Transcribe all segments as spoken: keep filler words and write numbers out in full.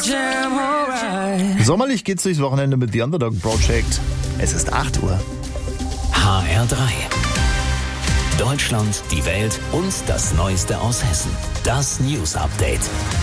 Sommerlich geht's durchs Wochenende mit The Underdog Project. Es ist acht Uhr. H R drei. Deutschland, die Welt und das Neueste aus Hessen. Das News Update.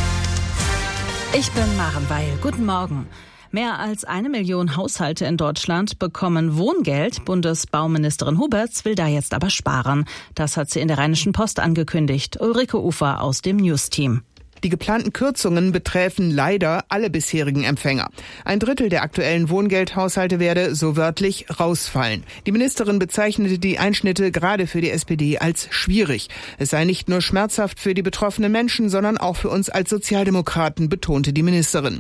Ich bin Maren Weil. Guten Morgen. Mehr als eine Million Haushalte in Deutschland bekommen Wohngeld. Bundesbauministerin Huberts will da jetzt aber sparen. Das hat sie in der Rheinischen Post angekündigt. Ulrike Ufer aus dem News-Team. Die geplanten Kürzungen betreffen leider alle bisherigen Empfänger. Ein Drittel der aktuellen Wohngeldhaushalte werde, so wörtlich, rausfallen. Die Ministerin bezeichnete die Einschnitte gerade für die S P D als schwierig. Es sei nicht nur schmerzhaft für die betroffenen Menschen, sondern auch für uns als Sozialdemokraten, betonte die Ministerin.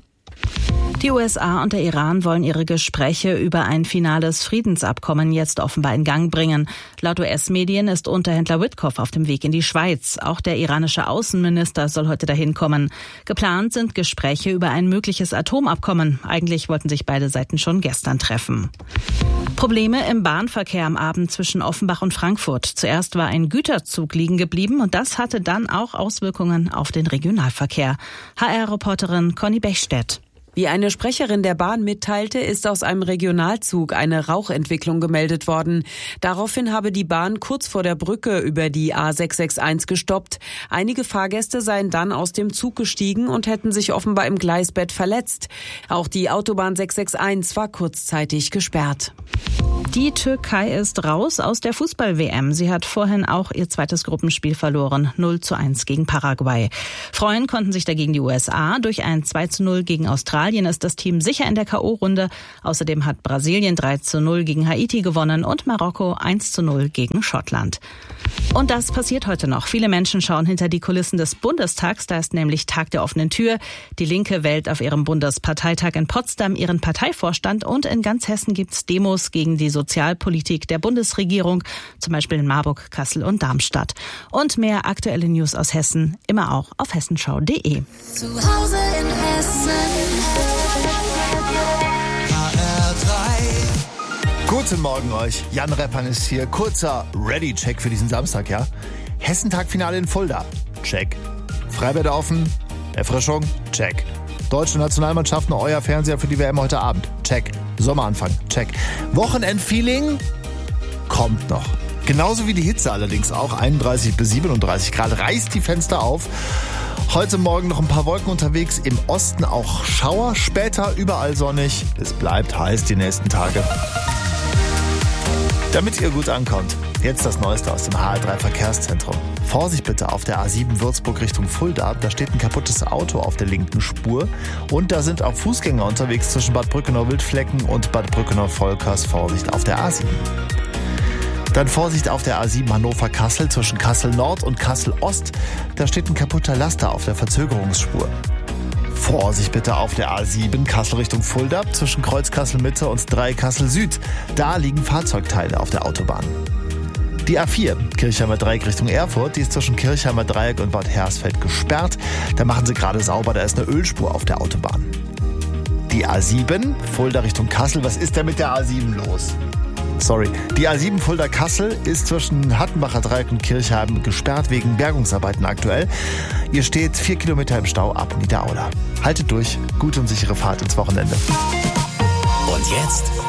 Die U S A und der Iran wollen ihre Gespräche über ein finales Friedensabkommen jetzt offenbar in Gang bringen. Laut U S-Medien ist Unterhändler Witkoff auf dem Weg in die Schweiz. Auch der iranische Außenminister soll heute dahin kommen. Geplant sind Gespräche über ein mögliches Atomabkommen. Eigentlich wollten sich beide Seiten schon gestern treffen. Probleme im Bahnverkehr am Abend zwischen Offenbach und Frankfurt. Zuerst war ein Güterzug liegen geblieben und das hatte dann auch Auswirkungen auf den Regionalverkehr. H R-Reporterin Conny Bechstedt. Wie eine Sprecherin der Bahn mitteilte, ist aus einem Regionalzug eine Rauchentwicklung gemeldet worden. Daraufhin habe die Bahn kurz vor der Brücke über die A sechs sechs eins gestoppt. Einige Fahrgäste seien dann aus dem Zug gestiegen und hätten sich offenbar im Gleisbett verletzt. Auch die Autobahn sechs sechs eins war kurzzeitig gesperrt. Die Türkei ist raus aus der Fußball-W M. Sie hat vorhin auch ihr zweites Gruppenspiel verloren. null zu eins gegen Paraguay. Freuen konnten sich dagegen die U S A. Durch ein zwei zu null gegen Australien ist das Team sicher in der K O-Runde. Außerdem hat Brasilien drei zu null gegen Haiti gewonnen und Marokko eins zu null gegen Schottland. Und das passiert heute noch. Viele Menschen schauen hinter die Kulissen des Bundestags. Da ist nämlich Tag der offenen Tür. Die Linke wählt auf ihrem Bundesparteitag in Potsdam ihren Parteivorstand. Und in ganz Hessen gibt's Demos gegen die Sozialpolitik der Bundesregierung. Zum Beispiel in Marburg, Kassel und Darmstadt. Und mehr aktuelle News aus Hessen immer auch auf hessenschau punkt de. Zu Hause in Hessen. H R drei. Guten Morgen euch. Jan Reppan ist hier. Kurzer Ready-Check für diesen Samstag, ja? Hessentag-Finale in Fulda. Check. Freibäder offen. Erfrischung. Check. Deutsche Nationalmannschaften, euer Fernseher für die W M heute Abend. Check. Sommeranfang. Check. Wochenendfeeling kommt noch. Genauso wie die Hitze allerdings auch. einunddreißig bis siebenunddreißig Grad. Reißt die Fenster auf. Heute Morgen noch ein paar Wolken unterwegs. Im Osten auch Schauer. Später überall sonnig. Es bleibt heiß die nächsten Tage. Damit ihr gut ankommt, jetzt das Neueste aus dem H R drei Verkehrszentrum. Vorsicht bitte auf der A sieben Würzburg Richtung Fulda. Da steht ein kaputtes Auto auf der linken Spur. Und da sind auch Fußgänger unterwegs zwischen Bad Brückenau-Wildflecken und Bad Brückenau-Volkers. Vorsicht auf der A sieben. Dann Vorsicht auf der A sieben Hannover-Kassel zwischen Kassel-Nord und Kassel-Ost. Da steht ein kaputter Laster auf der Verzögerungsspur. Vorsicht bitte auf der A sieben Kassel Richtung Fulda zwischen Kreuz Kassel-Mitte und drei Kassel Süd. Da liegen Fahrzeugteile auf der Autobahn. Die A vier Kirchheimer Dreieck Richtung Erfurt, die ist zwischen Kirchheimer Dreieck und Bad Hersfeld gesperrt. Da machen sie gerade sauber, da ist eine Ölspur auf der Autobahn. Die A sieben Fulda Richtung Kassel, was ist denn mit der A sieben los? Sorry. Die A sieben Fulda-Kassel ist zwischen Hattenbacher Dreieck und Kirchheim gesperrt wegen Bergungsarbeiten aktuell. Ihr steht vier Kilometer im Stau ab Niederaula. Haltet durch, gute und sichere Fahrt ins Wochenende. Und jetzt